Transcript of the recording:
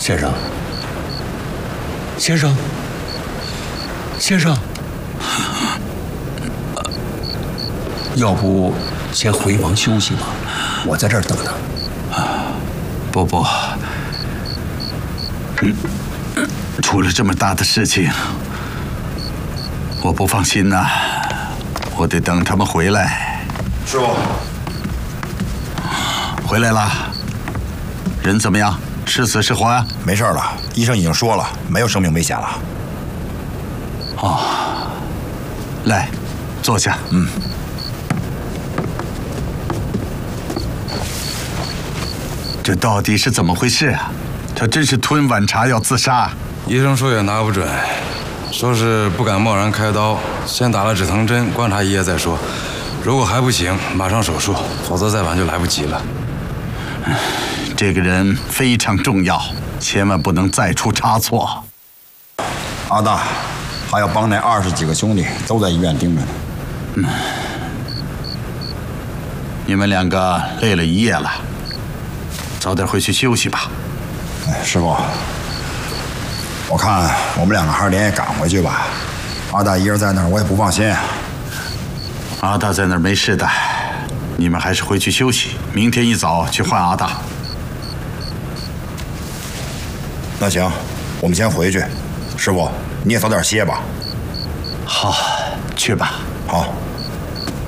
先生，先生，先生，要不先回房休息吧，我在这儿等他。 不，出了这么大的事情，我不放心呐，我得等他们回来。 师傅， 回来了，人怎么样？是死是活呀？ 没事了，医生已经说了，没有生命危险了。 哦，来，坐下。这到底是怎么回事啊？他真是吞晚茶要自杀？ 医生说也拿不准，说是不敢贸然开刀，先打了止疼针，观察一夜再说。如果还不行，马上手术，否则再晚就来不及了。 这个人非常重要，千万不能再出差错。 阿大，还有帮那20几个兄弟都在医院盯着呢。 你们2个累了一夜了，早点回去休息吧。 师傅，我看我们2个还是连夜赶回去吧。阿大一人在那儿，我也不放心。 阿大在那儿没事的，你们还是回去休息，明天一早去换阿大。 那行，我们先回去。师傅，你也早点歇吧。 好，去吧。 好。